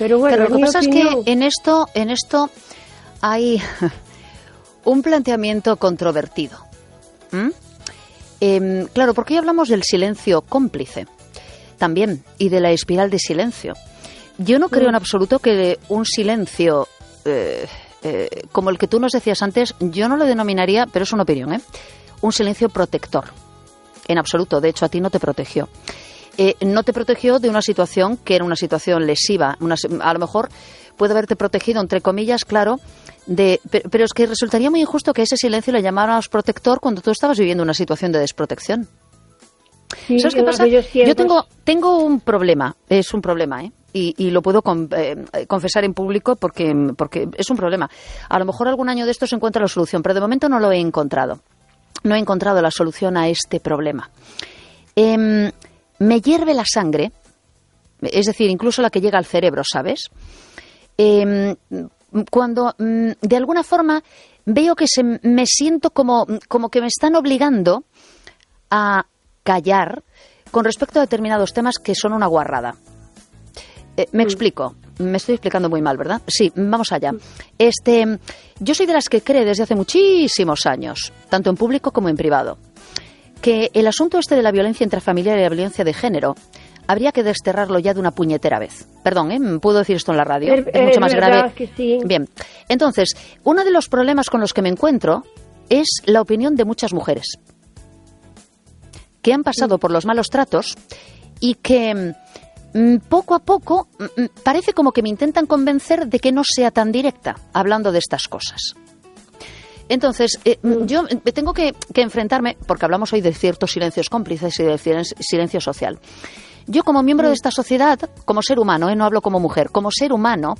Pero bueno, claro, lo que pasa es que en esto hay un planteamiento controvertido. Claro, porque hoy hablamos del silencio cómplice también y de la espiral de silencio. Yo no creo en absoluto que un silencio como el que tú nos decías antes, yo no lo denominaría, pero es una opinión, un silencio protector. En absoluto, de hecho a ti no te protegió. No te protegió de una situación que era una situación lesiva. A lo mejor puede haberte protegido, entre comillas, claro, pero es que resultaría muy injusto que a ese silencio le llamáramos protector cuando tú estabas viviendo una situación de desprotección. Sí, ¿sabes qué pasa? Yo tengo un problema, es un problema, y lo puedo confesar en público porque es un problema. A lo mejor algún año de esto se encuentra la solución, pero de momento no lo he encontrado. No he encontrado la solución a este problema. Me hierve la sangre, es decir, incluso la que llega al cerebro, ¿sabes? Cuando de alguna forma veo que me siento como que me están obligando a callar con respecto a determinados temas que son una guarrada. Me explico. Me estoy explicando muy mal, ¿verdad? Sí, vamos allá. Yo soy de las que cree desde hace muchísimos años, tanto en público como en privado, que el asunto de la violencia intrafamiliar y la violencia de género habría que desterrarlo ya de una puñetera vez. Perdón, ¿puedo decir esto en la radio? Es mucho más grave. Que sí. Bien, entonces, uno de los problemas con los que me encuentro es la opinión de muchas mujeres que han pasado por los malos tratos y que poco a poco parece como que me intentan convencer de que no sea tan directa hablando de estas cosas. Entonces, yo tengo que enfrentarme, porque hablamos hoy de ciertos silencios cómplices y del silencio social. Yo, como miembro de esta sociedad, como ser humano, no hablo como mujer, como ser humano,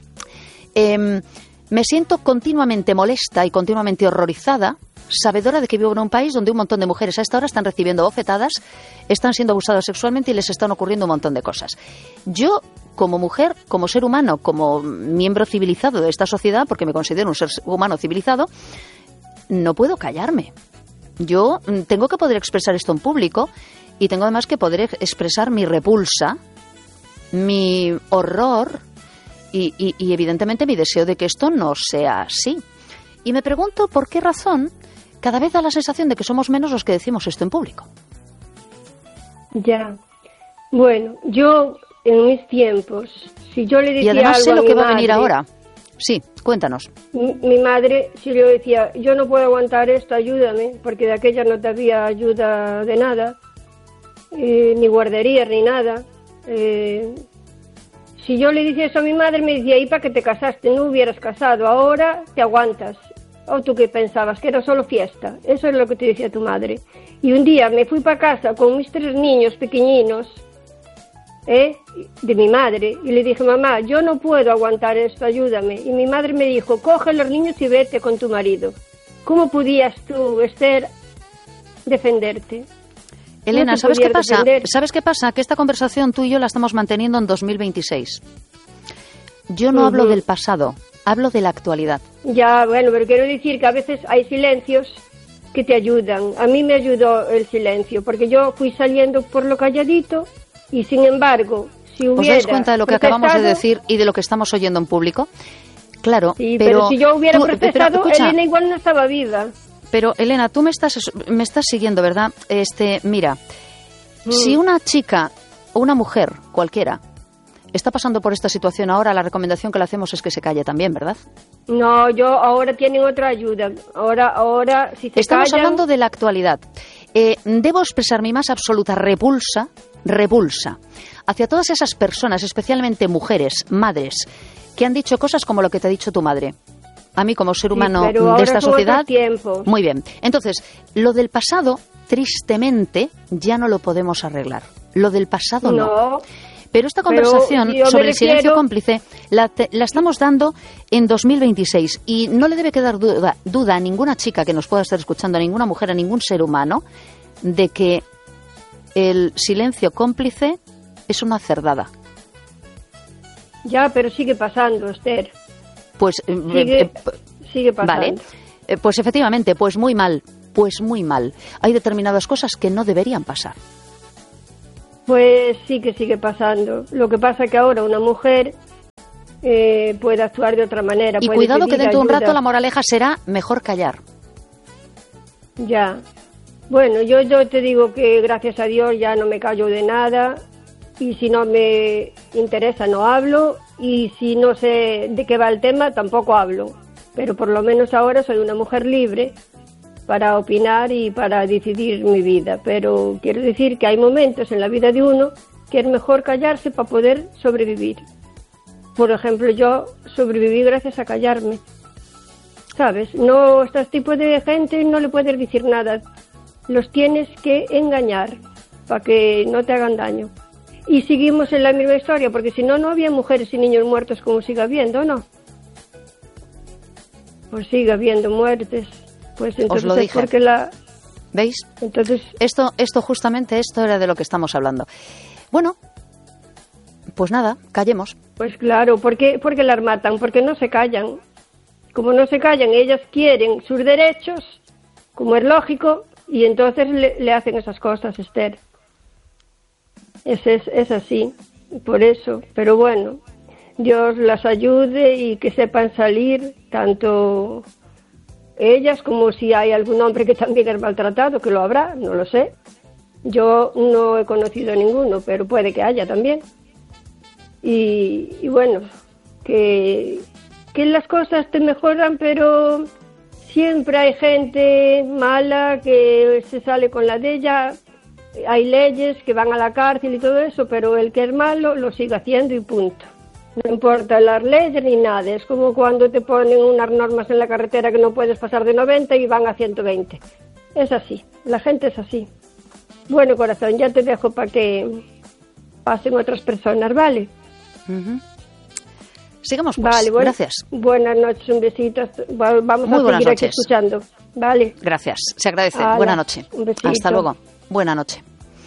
me siento continuamente molesta y continuamente horrorizada, sabedora de que vivo en un país donde un montón de mujeres a esta hora están recibiendo bofetadas, están siendo abusadas sexualmente y les están ocurriendo un montón de cosas. Yo, como mujer, como ser humano, como miembro civilizado de esta sociedad, porque me considero un ser humano civilizado, no puedo callarme. Yo tengo que poder expresar esto en público y tengo además que poder expresar mi repulsa, mi horror y evidentemente mi deseo de que esto no sea así. Y me pregunto por qué razón cada vez da la sensación de que somos menos los que decimos esto en público. Ya. Bueno, yo en mis tiempos, si yo le decía algo a mi madre... Y además sé lo que va a venir ahora. Sí, cuéntanos. Mi madre, si yo decía, yo no puedo aguantar esto, ayúdame, porque de aquella no te había ayuda de nada, ni guarderías, ni nada. Si yo le decía eso a mi madre, me decía, ¿y para qué te casaste? No hubieras casado, ahora te aguantas. ¿O tú qué pensabas? Que era solo fiesta. Eso es lo que te decía tu madre. Y un día me fui para casa con mis 3 niños pequeñinos, de mi madre, y le dije, mamá, yo no puedo aguantar esto, ayúdame. Y mi madre me dijo, coge a los niños y vete con tu marido. ¿Cómo podías tú, Esther, defenderte? Elena, ¿sabes qué pasa? ¿Sabes qué pasa? Que esta conversación tú y yo la estamos manteniendo en 2026. Yo no hablo del pasado, hablo de la actualidad. Ya, bueno, pero quiero decir que a veces hay silencios que te ayudan. A mí me ayudó el silencio, porque yo fui saliendo por lo calladito y, sin embargo, si hubiera... ¿Os dais cuenta de lo que acabamos de decir y de lo que estamos oyendo en público? Claro, sí, pero si yo hubiera protestado, Elena igual no estaba viva. Pero, Elena, tú me estás siguiendo, ¿verdad? Mira, si una chica o una mujer cualquiera está pasando por esta situación ahora, la recomendación que le hacemos es que se calle también, ¿verdad? No, ahora tienen otra ayuda. Ahora si se Estamos callan... hablando de la actualidad. Debo expresar mi más absoluta repulsa hacia todas esas personas, especialmente mujeres, madres, que han dicho cosas como lo que te ha dicho tu madre. A mí, como ser humano de esta sociedad... Muy bien. Entonces, lo del pasado, tristemente, ya no lo podemos arreglar. Lo del pasado no. Pero esta conversación sobre el silencio cómplice la estamos dando en 2026 y no le debe quedar duda a ninguna chica que nos pueda estar escuchando, a ninguna mujer, a ningún ser humano, de que el silencio cómplice es una cerdada. Ya, pero sigue pasando, Esther. Pues sigue pasando. Vale, pues efectivamente, pues muy mal. Hay determinadas cosas que no deberían pasar. Pues sí que sigue pasando. Lo que pasa es que ahora una mujer puede actuar de otra manera. Y puede cuidado que dentro de un ayuda. rato la moraleja será mejor callar. Ya. Bueno, yo te digo que gracias a Dios ya no me callo de nada, y si no me interesa no hablo, y si no sé de qué va el tema tampoco hablo. Pero por lo menos ahora soy una mujer libre para opinar y para decidir mi vida. Pero quiero decir que hay momentos en la vida de uno que es mejor callarse para poder sobrevivir. Por ejemplo, yo sobreviví gracias a callarme, ¿sabes? No, a este tipo de gente no le puedes decir nada. Los tienes que engañar para que no te hagan daño. Y seguimos en la misma historia, porque si no, no había mujeres y niños muertos como sigue habiendo, ¿no? Pues sigue habiendo muertes. Pues entonces Os lo dije. porque ¿Veis? Entonces, Esto justamente, esto era de lo que estamos hablando. Bueno, pues nada, callemos. pues claro, porque las matan, porque no se callan. Como no se callan, ellas quieren sus derechos, como es lógico, y entonces le hacen esas cosas, Esther. Es así, por eso. Pero bueno, Dios las ayude y que sepan salir, tanto ellas como si hay algún hombre que también es maltratado, que lo habrá, no lo sé. Yo no he conocido a ninguno, pero puede que haya también. Y bueno, que las cosas te mejoran, pero siempre hay gente mala que se sale con la de ella. Hay leyes que van a la cárcel y todo eso, pero el que es malo lo sigue haciendo y punto. No importa las leyes ni nada. Es como cuando te ponen unas normas en la carretera que no puedes pasar de 90 y van a 120. Es así, la gente es así. Bueno, corazón, ya te dejo para que pasen otras personas, ¿vale? Uh-huh. Sigamos pues, vale, gracias. Buenas noches, un besito. Vamos Muy a buenas seguir aquí noches. escuchando, ¿vale? Gracias, se agradece. Hala, Buena noche. un besito. Hasta luego. Buena noche.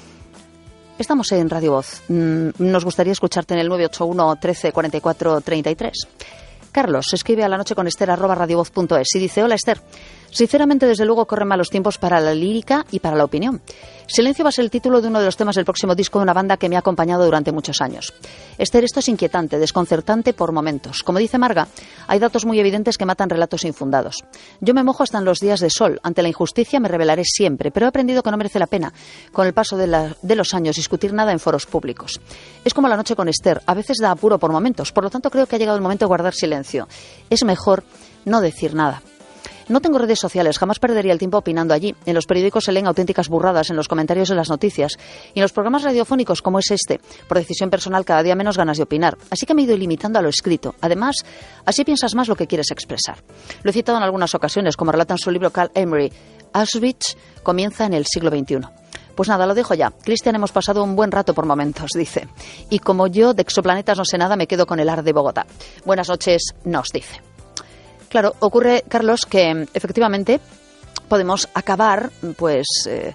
Estamos en Radio Voz. Nos gustaría escucharte en el 981 13 44 33. Carlos escribe a la noche con Esther@radiovoz.es y dice: hola Esther, sinceramente desde luego corren malos tiempos para la lírica y para la opinión. Silencio va a ser el título de uno de los temas del próximo disco de una banda que me ha acompañado durante muchos años. Esther, esto es inquietante, desconcertante por momentos. Como dice Marga, hay datos muy evidentes que matan relatos infundados. Yo me mojo hasta en los días de sol. Ante la injusticia me rebelaré siempre, pero he aprendido que no merece la pena, con el paso de los años, discutir nada en foros públicos. Es como la noche con Esther, a veces da apuro por momentos, por lo tanto creo que ha llegado el momento de guardar silencio. Es mejor no decir nada. No tengo redes sociales, jamás perdería el tiempo opinando allí. En los periódicos se leen auténticas burradas, en los comentarios de las noticias. Y en los programas radiofónicos como es este, por decisión personal, cada día menos ganas de opinar. Así que me he ido limitando a lo escrito. Además, así piensas más lo que quieres expresar. Lo he citado en algunas ocasiones, como relata en su libro Carl Emery. Auschwitz comienza en el siglo XXI. Pues nada, lo dejo ya. Cristian, hemos pasado un buen rato por momentos, dice. Y como yo de exoplanetas no sé nada, me quedo con el ar de Bogotá. Buenas noches, nos dice. Claro, ocurre, Carlos, que efectivamente podemos acabar pues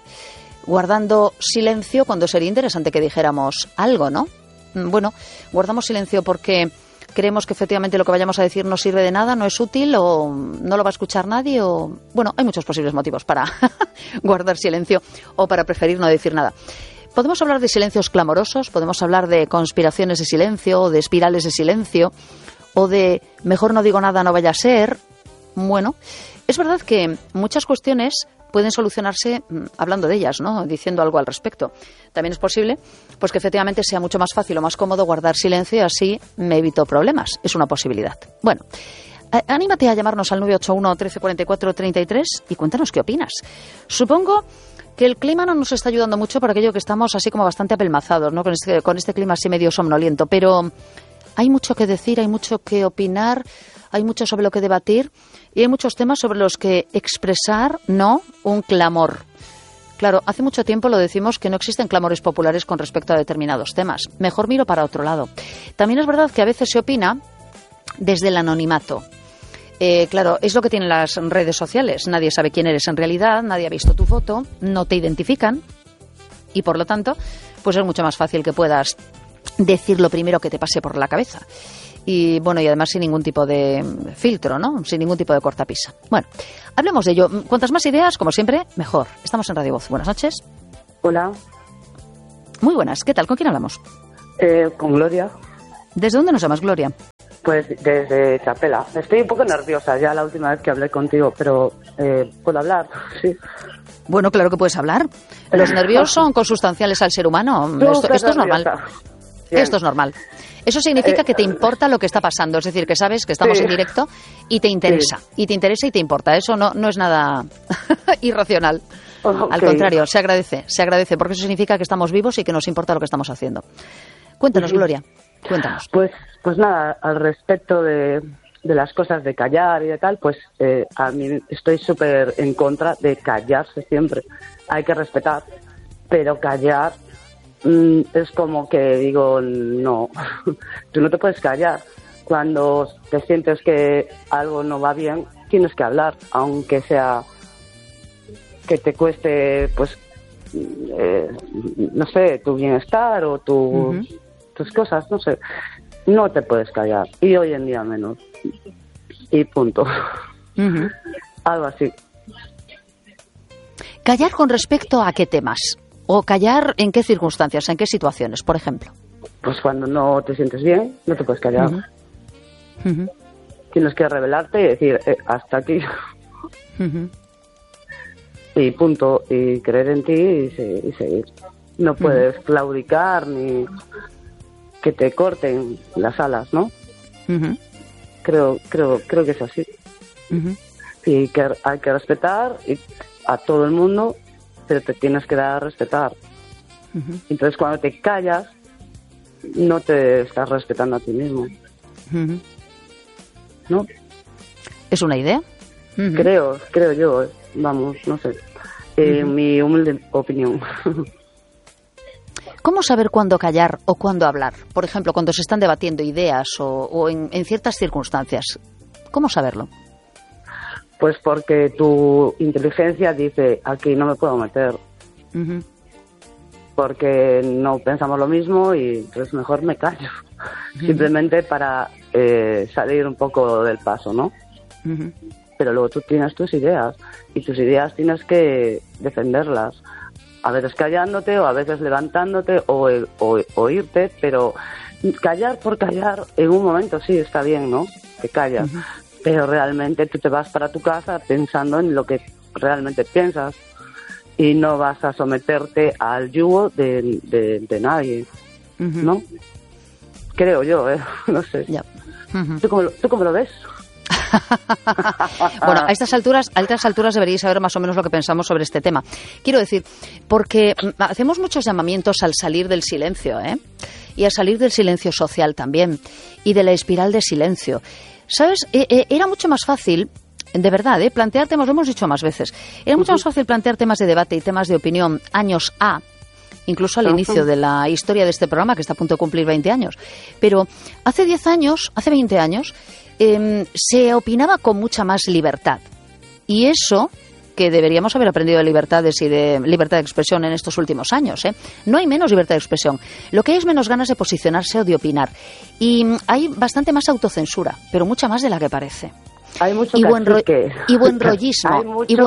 guardando silencio cuando sería interesante que dijéramos algo, ¿no? Bueno, guardamos silencio porque creemos que efectivamente lo que vayamos a decir no sirve de nada, no es útil o no lo va a escuchar nadie o... Bueno, hay muchos posibles motivos para guardar silencio o para preferir no decir nada. Podemos hablar de silencios clamorosos, podemos hablar de conspiraciones de silencio o de espirales de silencio o de mejor no digo nada, no vaya a ser. Bueno, es verdad que muchas cuestiones pueden solucionarse hablando de ellas, ¿no? Diciendo algo al respecto. También es posible pues que efectivamente sea mucho más fácil o más cómodo guardar silencio y así me evito problemas. Es una posibilidad. Bueno, anímate a llamarnos al 981 13 44 33 y cuéntanos qué opinas. Supongo que el clima no nos está ayudando mucho por aquello que estamos así como bastante apelmazados, ¿no? Con este clima así medio somnoliento, pero hay mucho que decir, hay mucho que opinar, hay mucho sobre lo que debatir y hay muchos temas sobre los que expresar, no, un clamor. Claro, hace mucho tiempo lo decimos que no existen clamores populares con respecto a determinados temas. Mejor miro para otro lado. También es verdad que a veces se opina desde el anonimato. Claro, es lo que tienen las redes sociales. Nadie sabe quién eres en realidad, nadie ha visto tu foto, no te identifican y por lo tanto, pues es mucho más fácil que puedas decir lo primero que te pase por la cabeza. Y bueno, y además sin ningún tipo de filtro, ¿no? Sin ningún tipo de cortapisa. Bueno, hablemos de ello. Cuantas más ideas, como siempre, mejor. Estamos en Radio Voz. Buenas noches. Hola. Muy buenas. ¿Qué tal? ¿Con quién hablamos? Con Gloria. ¿Desde dónde nos llamas, Gloria? Pues desde Chapela. Estoy un poco nerviosa ya la última vez que hablé contigo, pero ¿puedo hablar? Sí. Bueno, claro que puedes hablar. Los nervios son consustanciales al ser humano. Esto es normal. Bien. Esto es normal. Eso significa que te importa lo que está pasando, es decir, que sabes que estamos en directo y te interesa, y te interesa y te importa. Eso no es nada irracional. Okay. Al contrario, se agradece, porque eso significa que estamos vivos y que nos importa lo que estamos haciendo. Cuéntanos, Gloria, cuéntanos. Pues nada, al respecto de las cosas de callar y de tal, pues a mí estoy súper en contra de callarse siempre. Hay que respetar, pero callar es como que digo, no, tú no te puedes callar. Cuando te sientes que algo no va bien, tienes que hablar, aunque sea que te cueste, pues, no sé, tu bienestar o tus cosas, no sé. No te puedes callar, y hoy en día menos. Y punto. Algo así. ¿Callar con respecto a qué temas? ¿O callar en qué circunstancias, en qué situaciones, por ejemplo? Pues cuando no te sientes bien, no te puedes callar. Tienes que rebelarte y decir, hasta aquí. Y punto. Y creer en ti y seguir. No puedes claudicar ni que te corten las alas, ¿no? Creo que es así. Y que hay que respetar a todo el mundo, pero te tienes que dar a respetar. Entonces, cuando te callas, no te estás respetando a ti mismo. ¿No? ¿Es una idea? Creo yo, vamos, no sé. Mi humilde opinión. ¿Cómo saber cuándo callar o cuándo hablar? Por ejemplo, cuando se están debatiendo ideas o en ciertas circunstancias. ¿Cómo saberlo? Pues porque tu inteligencia dice, aquí no me puedo meter. Porque no pensamos lo mismo y pues mejor me callo. Simplemente para salir un poco del paso, ¿no? Pero luego tú tienes tus ideas y tus ideas tienes que defenderlas. A veces callándote o a veces levantándote o irte, pero callar por callar en un momento sí está bien, ¿no? Te callas. Pero realmente tú te vas para tu casa pensando en lo que realmente piensas y no vas a someterte al yugo de nadie, ¿no? Creo yo, no sé. Ya. ¿Tú cómo lo ves? Bueno, a estas alturas deberíais saber más o menos lo que pensamos sobre este tema. Quiero decir, porque hacemos muchos llamamientos al salir del silencio, y al salir del silencio social también, y de la espiral de silencio. ¿Sabes? Era mucho más fácil, de verdad, plantear temas, lo hemos dicho más veces, era mucho más fácil plantear temas de debate y temas de opinión años A, incluso al inicio de la historia de este programa, que está a punto de cumplir 20 años. Pero hace 10 años, hace 20 años, se opinaba con mucha más libertad. Y eso, que deberíamos haber aprendido de libertades y de libertad de expresión en estos últimos años, No hay menos libertad de expresión. Lo que hay es menos ganas de posicionarse o de opinar. Y hay bastante más autocensura, pero mucha más de la que parece. Hay mucho y buen rollismo.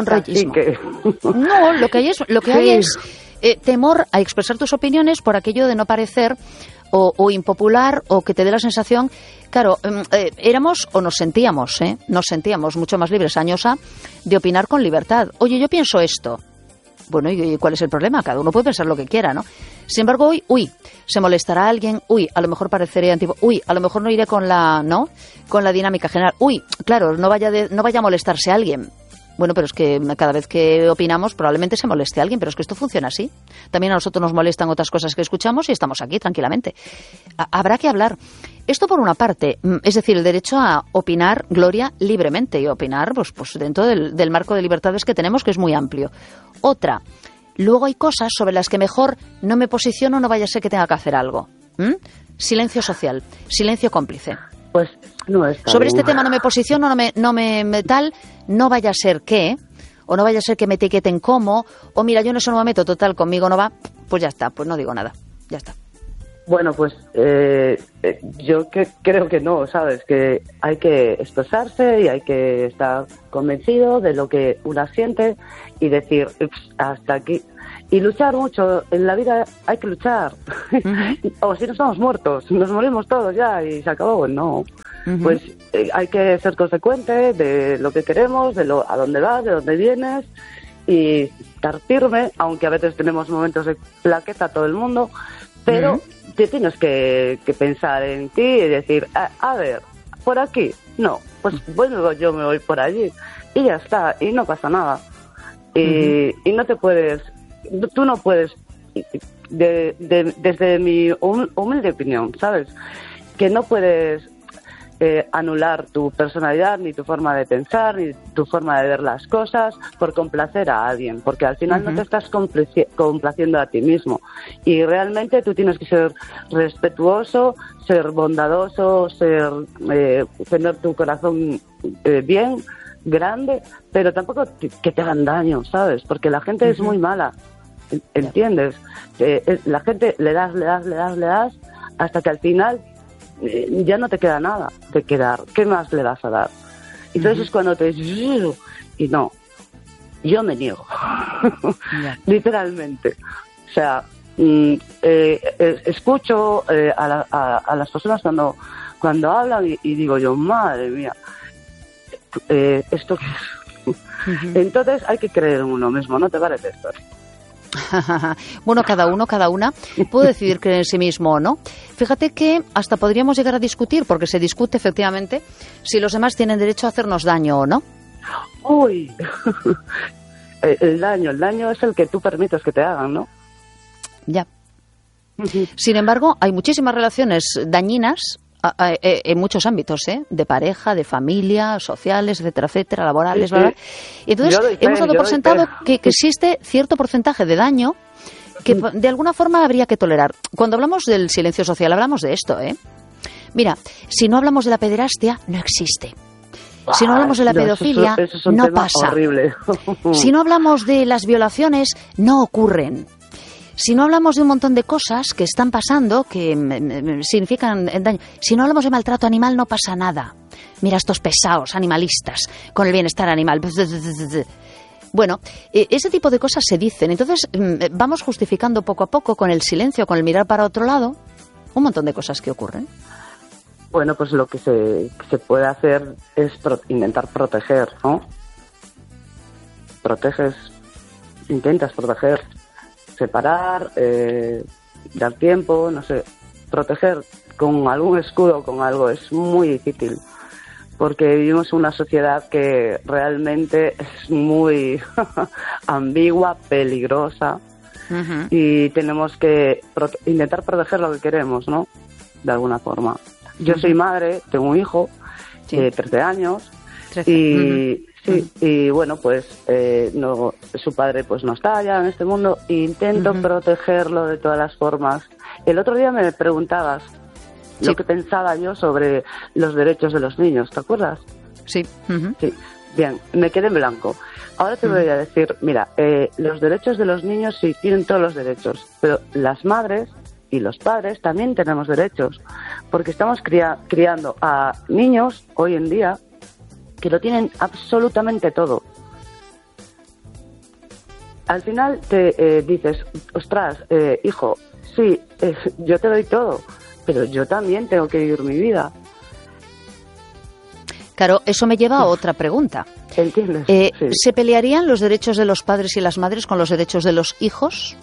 No, lo que hay es temor a expresar tus opiniones por aquello de no parecer o impopular, o que te dé la sensación. Claro, éramos o nos sentíamos mucho más libres años A de opinar con libertad. Oye, yo pienso esto. Bueno, ¿y cuál es el problema? Cada uno puede pensar lo que quiera, ¿no? Sin embargo, hoy, se molestará a alguien, a lo mejor pareceré antiguo, a lo mejor no iré con la dinámica general, claro, no vaya a molestarse a alguien. Bueno, pero es que cada vez que opinamos probablemente se moleste a alguien, pero es que esto funciona así. También a nosotros nos molestan otras cosas que escuchamos y estamos aquí tranquilamente. Habrá que hablar. Esto por una parte, es decir, el derecho a opinar, Gloria, libremente, y opinar pues dentro del marco de libertades que tenemos, que es muy amplio. Otra, luego hay cosas sobre las que mejor no me posiciono, no vaya a ser que tenga que hacer algo. Silencio social, silencio cómplice. Pues no está sobre bien. Este tema no me posiciono, no vaya a ser que, o no vaya a ser que me etiqueten como, o mira, yo en eso no me meto, total, conmigo no va, pues ya está, pues no digo nada, ya está. Bueno, pues yo creo que no, ¿sabes? Que hay que expresarse y hay que estar convencido de lo que una siente y decir, hasta aquí. Y luchar mucho. En la vida hay que luchar. O si no estamos muertos, nos morimos todos ya y se acabó. No. pues hay que ser consecuente de lo que queremos, a dónde vas, de dónde vienes, y estar firme, aunque a veces tenemos momentos de plaqueta todo el mundo, pero te tienes que pensar en ti y decir, a ver, por aquí, no, pues bueno, yo me voy por allí, y ya está, y no pasa nada. Y no te puedes, tú no puedes, desde mi humilde opinión, ¿sabes? Que no puedes anular tu personalidad, ni tu forma de pensar, ni tu forma de ver las cosas por complacer a alguien, porque al final no te estás complaciendo a ti mismo. Y realmente tú tienes que ser respetuoso, ser bondadoso, tener tu corazón bien, grande, pero tampoco que te hagan daño, ¿sabes? Porque la gente es muy mala, ¿entiendes? La gente le das, hasta que al final ya no te queda nada de quedar. ¿Qué más le vas a dar? Entonces es cuando te dices, y no, yo me niego, literalmente. O sea, escucho a las personas cuando hablan y digo yo, madre mía, esto que es. Entonces hay que creer en uno mismo, ¿no te parece esto? Bueno, cada una puede decidir creer en sí mismo o no. Fíjate que hasta podríamos llegar a discutir, porque se discute efectivamente si los demás tienen derecho a hacernos daño o no. Uy, el daño es el que tú permites que te hagan, ¿no? Ya. Sin embargo, hay muchísimas relaciones dañinas en muchos ámbitos, de pareja, de familia, sociales, etcétera, etcétera, laborales, sí. ¿verdad? Y entonces hemos dado por sentado que existe cierto porcentaje de daño que de alguna forma habría que tolerar. Cuando hablamos del silencio social, hablamos de esto, Mira, si no hablamos de la pederastia, no existe. Si no hablamos de la pedofilia, eso es un no tema pasa. Horrible. Si no hablamos de las violaciones, no ocurren. Si no hablamos de un montón de cosas que están pasando, que significan daño. Si no hablamos de maltrato animal, no pasa nada. Mira estos pesados animalistas con el bienestar animal. Bueno, ese tipo de cosas se dicen. Entonces vamos justificando poco a poco con el silencio, con el mirar para otro lado, un montón de cosas que ocurren. Bueno, pues lo que se puede hacer es intentar proteger, ¿no? Intentas proteger. Separar, dar tiempo, no sé, proteger con algún escudo, con algo, es muy difícil, porque vivimos una sociedad que realmente es muy ambigua, peligrosa, y tenemos que intentar proteger lo que queremos, ¿no? De alguna forma. Yo soy madre, tengo un hijo, 13 años, 13. Y... Sí, y bueno, pues su padre pues no está ya en este mundo, e intento protegerlo de todas las formas. El otro día me preguntabas lo que pensaba yo sobre los derechos de los niños, ¿te acuerdas? Sí. Sí, bien, me quedé en blanco. Ahora te voy a decir, mira, los derechos de los niños sí tienen todos los derechos, pero las madres y los padres también tenemos derechos, porque estamos criando a niños hoy en día que lo tienen absolutamente todo. Al final te dices, ostras, hijo, sí, yo te doy todo, pero yo también tengo que vivir mi vida. Claro, eso me lleva a otra pregunta. ¿Entiendes? Sí. ¿Se pelearían los derechos de los padres y las madres con los derechos de los hijos?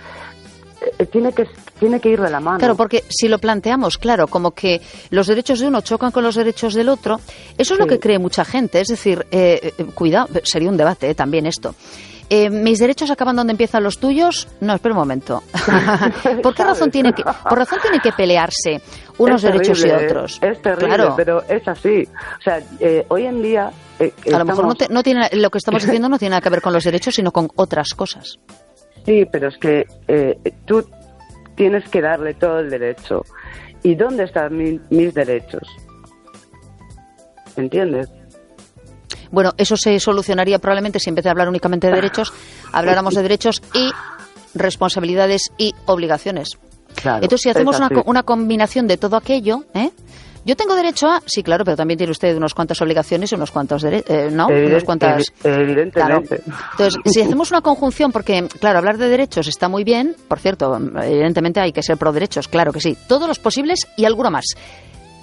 Tiene que ir de la mano. Claro, porque si lo planteamos, claro, como que los derechos de uno chocan con los derechos del otro, eso es lo que cree mucha gente. Es decir, cuidado, sería un debate también esto. ¿Mis derechos acaban donde empiezan los tuyos? No, espera un momento. ¿Por qué razón tiene que pelearse unos derechos y otros? Es terrible, claro. Pero es así. O sea, hoy en día... a lo mejor no tiene, lo que estamos diciendo no tiene nada que ver con los derechos, sino con otras cosas. Sí, pero es que tú tienes que darle todo el derecho. ¿Y dónde están mis derechos? ¿Entiendes? Bueno, eso se solucionaría probablemente si en vez de hablar únicamente de derechos, habláramos de derechos y responsabilidades y obligaciones. Claro, entonces, si hacemos una combinación de todo aquello, yo tengo derecho a... Sí, claro, pero también tiene usted unas cuantas obligaciones y unos cuantos derechos, ¿no? Unas cuantas... Evidentemente. Claro. Entonces, si hacemos una conjunción, porque, claro, hablar de derechos está muy bien, por cierto, evidentemente hay que ser pro derechos, claro que sí, todos los posibles y alguno más.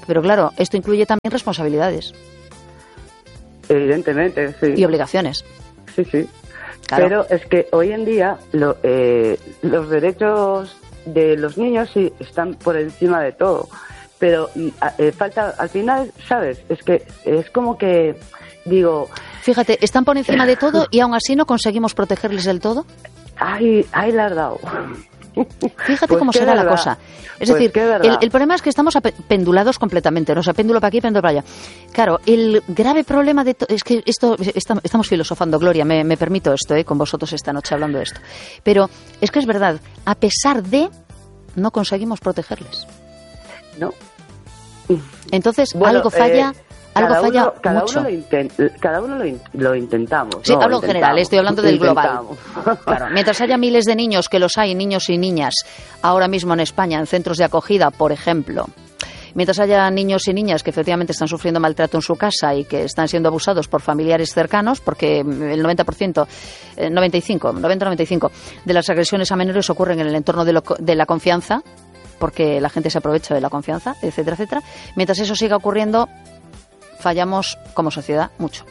Pero claro, esto incluye también responsabilidades. Evidentemente, sí. Y obligaciones. Sí, sí. Claro. Pero es que hoy en día los derechos de los niños sí están por encima de todo. Pero falta, al final, ¿sabes? Es que es como que, digo... Fíjate, están por encima de todo y aún así no conseguimos protegerles del todo. Ahí la has dado. Fíjate pues cómo será verdad. la cosa. Es pues decir, verdad. el problema es que estamos pendulados completamente, ¿no? O sea, péndulo para aquí, péndulo para allá. Claro, el grave problema de es que estamos filosofando, Gloria, me permito esto, con vosotros esta noche hablando de esto. Pero es que es verdad, a pesar de, no conseguimos protegerles. No. Entonces, Bueno, algo falla... Algo falla mucho. Cada uno lo intentamos. Sí, ¿no? hablo en general, estoy hablando del global. Intentamos. Claro, mientras haya miles de niños, que los hay, niños y niñas, ahora mismo en España, en centros de acogida, por ejemplo, mientras haya niños y niñas que efectivamente están sufriendo maltrato en su casa y que están siendo abusados por familiares cercanos, porque el 90%, 90-95% de las agresiones a menores ocurren en el entorno de la confianza, porque la gente se aprovecha de la confianza, etcétera, etcétera. Mientras eso siga ocurriendo, fallamos como sociedad mucho.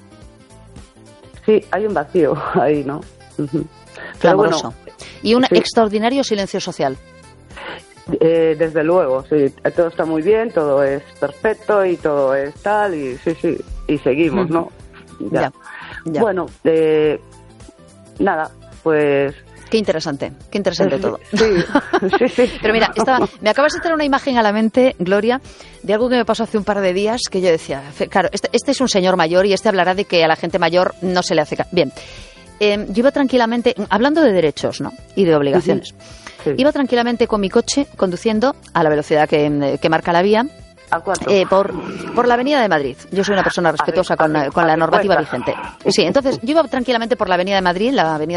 Sí, hay un vacío ahí, ¿no? Clamoroso. Bueno, y un sí. extraordinario silencio social. Desde luego, sí. Todo está muy bien, todo es perfecto y todo es tal, y sí. Y seguimos, ¿no? Ya. Bueno, nada, pues... Qué interesante todo. Sí. Pero mira, me acabas de traer una imagen a la mente, Gloria, de algo que me pasó hace un par de días, que yo decía, claro, este es un señor mayor y este hablará de que a la gente mayor no se le hace caso. Bien, yo iba tranquilamente, hablando de derechos, ¿no? Y de obligaciones. Sí. Iba tranquilamente con mi coche, conduciendo a la velocidad que marca la vía, ¿A cuánto? por la Avenida de Madrid. Yo soy una persona respetuosa con la normativa vigente. Sí, entonces yo iba tranquilamente por la Avenida de Madrid,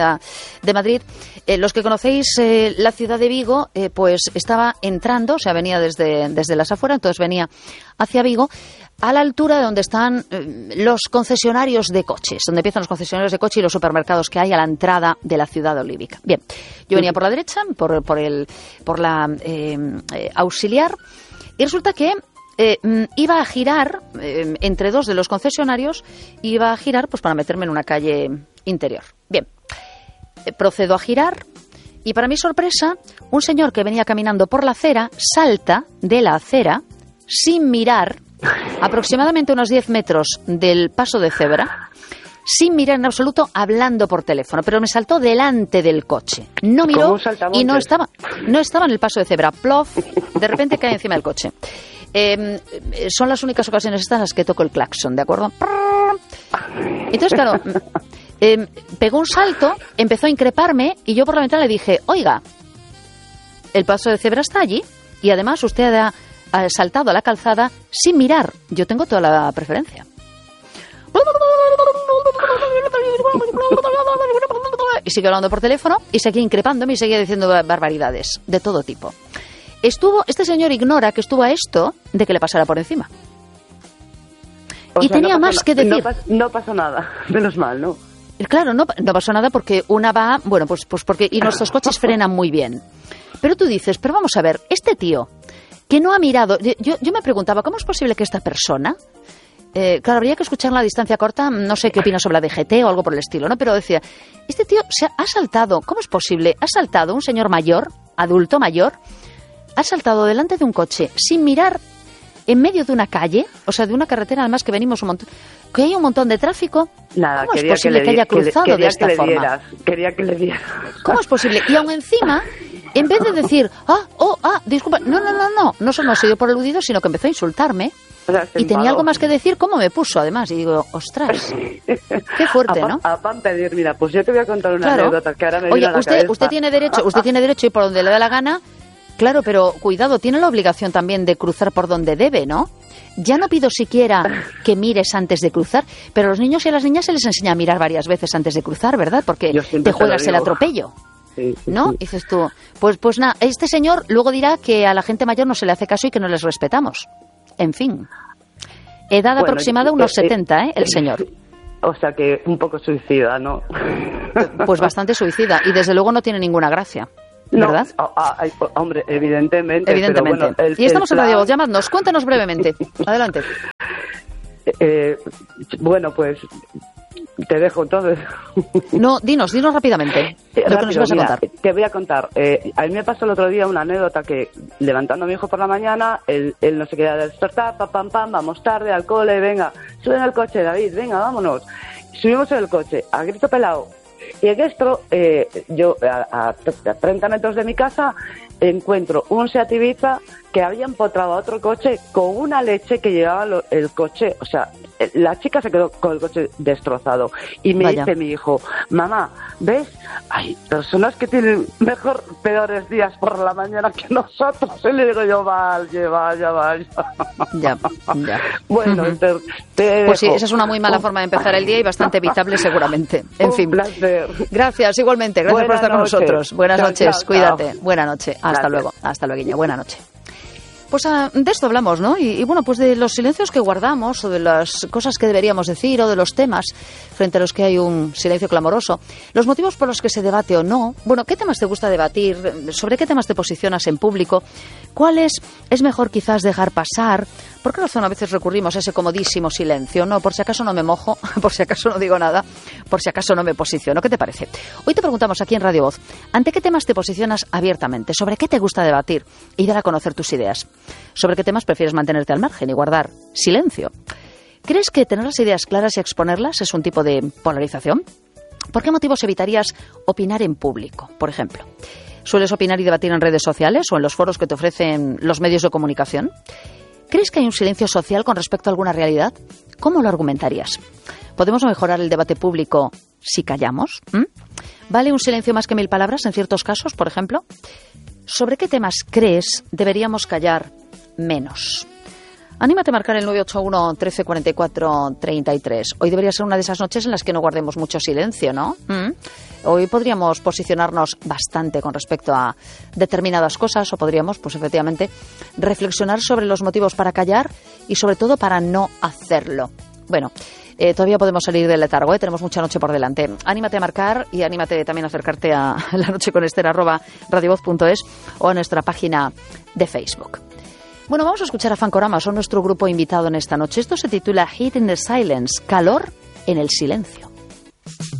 los que conocéis la ciudad de Vigo, pues estaba entrando, o sea, venía desde las afueras, entonces venía hacia Vigo, a la altura de donde están los concesionarios de coches, donde empiezan los concesionarios de coche y los supermercados que hay a la entrada de la ciudad olívica. Bien, yo venía por la derecha, por la auxiliar, y resulta que iba a girar entre dos de los concesionarios, iba a girar pues para meterme en una calle interior. Bien, procedo a girar y para mi sorpresa, un señor que venía caminando por la acera salta de la acera sin mirar, aproximadamente unos 10 metros del paso de cebra, sin mirar en absoluto, hablando por teléfono, pero me saltó delante del coche. No miró y no estaba en el paso de cebra. Plof, de repente cae encima del coche. Son las únicas ocasiones estas en las que toco el claxon, ¿de acuerdo? Entonces, claro, pegó un salto, empezó a increparme y yo por la ventana le dije, oiga, el paso de cebra está allí y además usted ha saltado a la calzada sin mirar. Yo tengo toda la preferencia. Y sigue hablando por teléfono y seguía increpándome y seguía diciendo barbaridades de todo tipo. Este señor ignora que estuvo a esto de que le pasara por encima. Y tenía más que decir. No pasó nada, menos mal, ¿no? Claro, no pasó nada porque una va, bueno, pues porque y nuestros coches frenan muy bien. Pero tú dices, pero vamos a ver, este tío que no ha mirado, yo me preguntaba, ¿cómo es posible que esta persona, claro, habría que escuchar la distancia corta, no sé qué opina sobre la DGT o algo por el estilo, ¿no? Pero decía, este tío se ha saltado, ¿cómo es posible? Ha saltado un señor mayor, adulto mayor, ha saltado delante de un coche sin mirar en medio de una calle, o sea, de una carretera además que venimos un montón, que hay un montón de tráfico. Nada, ¿Cómo es posible que haya cruzado de esta forma? Quería que le dieras. ¿Cómo es posible? Y aún encima, en vez de decir, disculpa, no solo se dio por aludido, sino que empezó a insultarme. O sea, y tenía algo más que decir, ¿cómo me puso además? Y digo, ostras, qué fuerte, ¿no? A pan pedir, mira, pues yo te voy a contar una anécdota que ahora me viene a la cabeza. Usted tiene derecho a ir por donde le da la gana. Claro, pero cuidado, tiene la obligación también de cruzar por donde debe, ¿no? Ya no pido siquiera que mires antes de cruzar, pero a los niños y a las niñas se les enseña a mirar varias veces antes de cruzar, ¿verdad? Porque te juegas el atropello, sí, ¿no? Sí. Dices tú, pues nada, este señor luego dirá que a la gente mayor no se le hace caso y que no les respetamos. En fin, edad aproximada unos 70, el señor. O sea que un poco suicida, ¿no? Pues bastante suicida y desde luego no tiene ninguna gracia. ¿verdad? Hombre, evidentemente. Evidentemente. Pero bueno, y estamos en Radio Voz. Llamadnos, cuéntanos brevemente. Adelante. Bueno, pues te dejo todo. No, dinos rápidamente lo que nos vas a contar. Te voy a contar. A mí me pasó el otro día una anécdota que, levantando a mi hijo por la mañana, él no se quería despertar, pam, vamos tarde al cole, venga, sube al coche, David, venga, vámonos. Subimos en el coche, a grito pelado. Y en esto, yo a 30 metros de mi casa encuentro un Seat Ibiza que había empotrado a otro coche con una leche que llevaba el coche. O sea, la chica se quedó con el coche destrozado. Y me dice mi hijo, mamá, ¿ves? Hay personas que tienen peores días por la mañana que nosotros. Y le digo yo, vaya. Ya. Bueno, pues sí, esa es una muy mala forma de empezar el día y bastante evitable seguramente. En fin. Placer. Gracias, igualmente. Gracias por estar con nosotros. Buenas noches, chao, cuídate. Buenas noches. Hasta luego, Guiña. Buenas noches. Pues de esto hablamos, ¿no? Y bueno, pues de los silencios que guardamos o de las cosas que deberíamos decir o de los temas frente a los que hay un silencio clamoroso. Los motivos por los que se debate o no. Bueno, ¿qué temas te gusta debatir? ¿Sobre qué temas te posicionas en público? ¿Cuáles es mejor quizás dejar pasar? ¿Por qué razón a veces recurrimos a ese comodísimo silencio? No, por si acaso no me mojo, por si acaso no digo nada, por si acaso no me posiciono. ¿Qué te parece? Hoy te preguntamos aquí en Radio Voz, ¿ante qué temas te posicionas abiertamente? ¿Sobre qué te gusta debatir y dar a conocer tus ideas? ¿Sobre qué temas prefieres mantenerte al margen y guardar silencio? ¿Crees que tener las ideas claras y exponerlas es un tipo de polarización? ¿Por qué motivos evitarías opinar en público, por ejemplo? ¿Sueles opinar y debatir en redes sociales o en los foros que te ofrecen los medios de comunicación? ¿Crees que hay un silencio social con respecto a alguna realidad? ¿Cómo lo argumentarías? ¿Podemos mejorar el debate público si callamos? ¿Vale un silencio más que 1000 palabras en ciertos casos, por ejemplo? ¿Sobre qué temas crees deberíamos callar menos? Anímate a marcar el 981 13 44 33. Hoy debería ser una de esas noches en las que no guardemos mucho silencio, ¿no? Hoy podríamos posicionarnos bastante con respecto a determinadas cosas o podríamos, pues efectivamente, reflexionar sobre los motivos para callar y sobre todo para no hacerlo. Bueno, todavía podemos salir del letargo, tenemos mucha noche por delante. Anímate a marcar y anímate también a acercarte a La Noche con Ester @radiovoz.es o a nuestra página de Facebook. Bueno, vamos a escuchar a Fancorama, son nuestro grupo invitado en esta noche. Esto se titula Heat in the Silence, calor en el silencio.